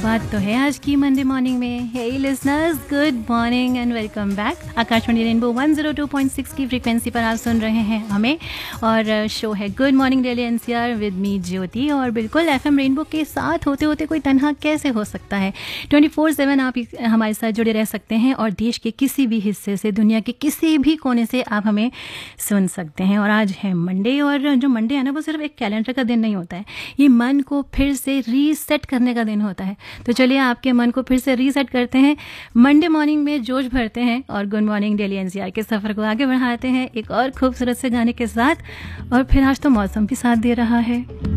बात तो है आज की मंडे मॉर्निंग में। हे listeners, good morning and welcome back. Akashvani rainbow 102.6 की फ्रीक्वेंसी पर आप सुन रहे हैं हमें, और शो है good morning Delhi NCR with me ज्योति। और बिल्कुल एफएम रेनबो के साथ होते होते कोई तन्हा कैसे हो सकता है। 24/7 आप हमारे साथ जुड़े रह सकते हैं और देश के किसी भी हिस्से से, दुनिया के किसी भी कोने से आप हमें सुन सकते हैं। और आज है मंडे, और जो मंडे है ना, वो सिर्फ एक कैलेंडर का दिन नहीं होता है, ये मन को फिर से रीसेट करने का दिन होता है। तो चलिए आपके मन को फिर से रीसेट करते हैं, मंडे मॉर्निंग में जोश भरते हैं और गुड मॉर्निंग दिल्ली एनसीआर के सफ़र को आगे बढ़ाते हैं एक और खूबसूरत से गाने के साथ। और फिर आज तो मौसम भी साथ दे रहा है।